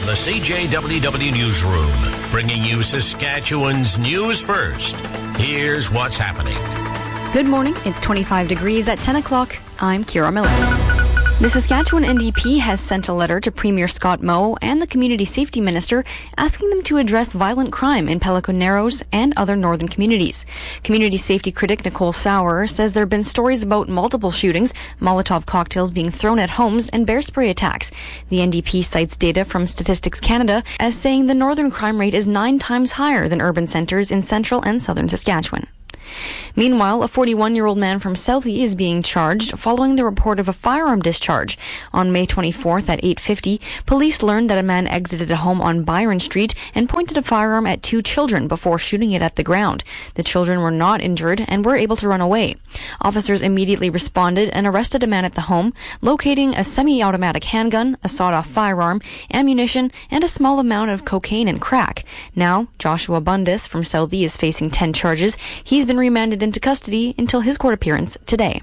the CJWW Newsroom, bringing you Saskatchewan's news first. Here's what's happening. Good morning. It's 25 degrees at 10 o'clock. I'm Kira Miller. The Saskatchewan NDP has sent a letter to Premier Scott Moe and the Community Safety Minister asking them to address violent crime in Pelican Narrows and other northern communities. Community safety critic Nicole Sauer says there have been stories about multiple shootings, Molotov cocktails being thrown at homes, and bear spray attacks. The NDP cites data from Statistics Canada as saying the northern crime rate is 9 times higher than urban centres in central and southern Saskatchewan. Meanwhile, a 41-year-old man from Southie is being charged following the report of a firearm discharge. On May 24th at 8:50, police learned that a man exited a home on Byron Street and pointed a firearm at 2 children before shooting it at the ground. The children were not injured and were able to run away. Officers immediately responded and arrested a man at the home, locating a semi-automatic handgun, a sawed-off firearm, ammunition, and a small amount of cocaine and crack. Now, Joshua Bundis from Southie is facing 10 charges. He's been remanded into custody until his court appearance today.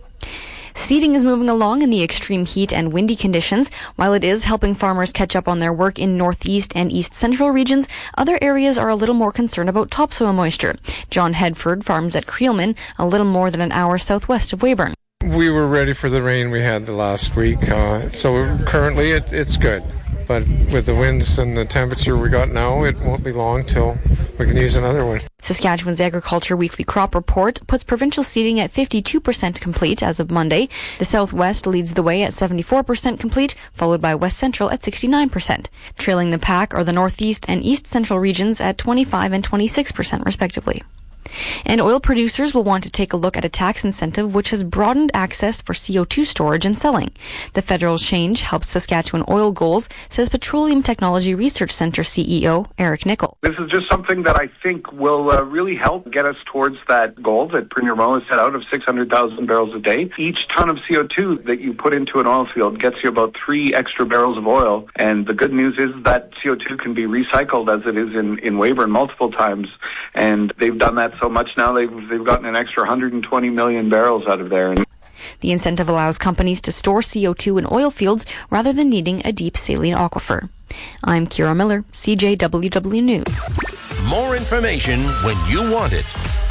Seeding is moving along in the extreme heat and windy conditions. While it is helping farmers catch up on their work in northeast and east central regions, other areas are a little more concerned about topsoil moisture. John Hedford farms at Creelman, a little more than an hour southwest of Weyburn. We were ready for the rain we had the last week, so currently it's good. But with the winds and the temperature we got now, it won't be long till we can use another one. Saskatchewan's Agriculture Weekly Crop Report puts provincial seeding at 52% complete as of Monday. The Southwest leads the way at 74% complete, followed by West Central at 69%. Trailing the pack are the Northeast and East Central regions at 25 and 26% respectively. And oil producers will want to take a look at a tax incentive which has broadened access for CO2 storage and selling. The federal change helps Saskatchewan oil goals, says Petroleum Technology Research Centre CEO Eric Nickel. This is just something that I think will really help get us towards that goal that Premier Moe has set out of 600,000 barrels a day. Each ton of CO2 that you put into an oil field gets you about 3 extra barrels of oil. And the good news is that CO2 can be recycled as it is in Weyburn multiple times. And they've done that so much now they've gotten an extra 120 million barrels out of there. The incentive allows companies to store CO2 in oil fields rather than needing a deep saline aquifer. I'm Kira Miller, CJWW News. More information when you want it.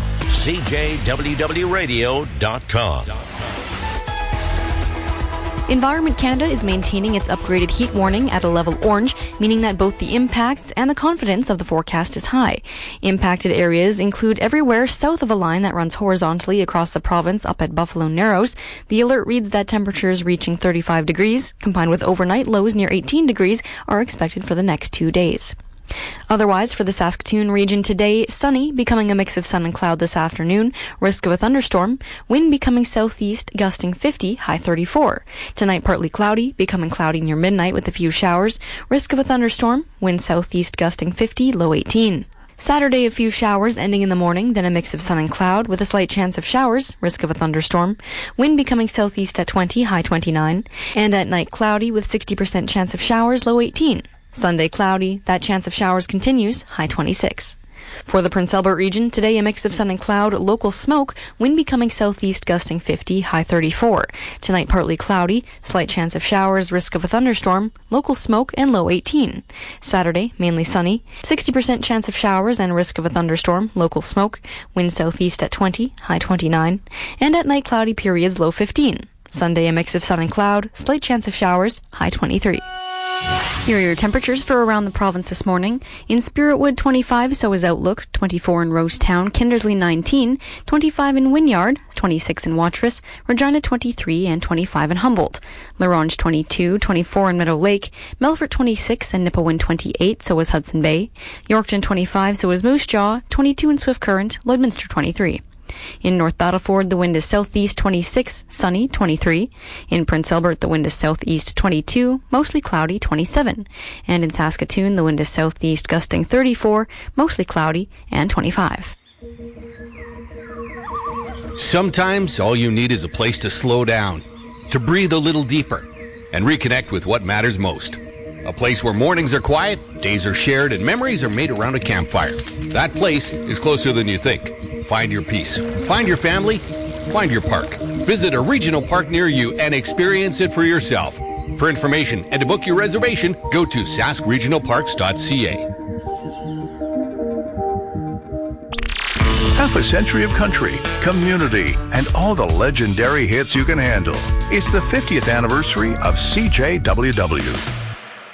CJWWRadio.com. Environment Canada is maintaining its upgraded heat warning at a level orange, meaning that both the impacts and the confidence of the forecast is high. Impacted areas include everywhere south of a line that runs horizontally across the province up at Buffalo Narrows. The alert reads that temperatures reaching 35 degrees, combined with overnight lows near 18 degrees, are expected for the next 2 days. Otherwise, for the Saskatoon region today, sunny, becoming a mix of sun and cloud this afternoon, risk of a thunderstorm, wind becoming southeast, gusting 50, high 34. Tonight, partly cloudy, becoming cloudy near midnight with a few showers, risk of a thunderstorm, wind southeast gusting 50, low 18. Saturday, a few showers ending in the morning, then a mix of sun and cloud with a slight chance of showers, risk of a thunderstorm, wind becoming southeast at 20, high 29, and at night cloudy with 60% chance of showers, low 18. Sunday cloudy, that chance of showers continues, high 26. For the Prince Albert region, today a mix of sun and cloud, local smoke, wind becoming southeast gusting 50, high 34. Tonight partly cloudy, slight chance of showers, risk of a thunderstorm, local smoke and low 18. Saturday, mainly sunny, 60% chance of showers and risk of a thunderstorm, local smoke, wind southeast at 20, high 29. And at night cloudy periods, low 15. Sunday a mix of sun and cloud, slight chance of showers, high 23. Here are your temperatures for around the province this morning. In Spiritwood, 25, so is Outlook, 24 in Rosetown, Kindersley 19, 25 in Wynyard, 26 in Watrous, Regina 23 and 25 in Humboldt, Larange 22, 24 in Meadow Lake, Melfort 26 and Nipawin 28, so is Hudson Bay, Yorkton 25, so is Moose Jaw, 22 in Swift Current, Lloydminster 23. In North Battleford, the wind is southeast 26, sunny 23. In Prince Albert, the wind is southeast 22, mostly cloudy 27. And in Saskatoon, the wind is southeast gusting 34, mostly cloudy and 25. Sometimes all you need is a place to slow down, to breathe a little deeper, and reconnect with what matters most. A place where mornings are quiet, days are shared, and memories are made around a campfire. That place is closer than you think. Find your peace. Find your family. Find your park. Visit a regional park near you and experience it for yourself. For information and to book your reservation, go to saskregionalparks.ca. Half a century of country, community, and all the legendary hits you can handle. It's the 50th anniversary of CJWW.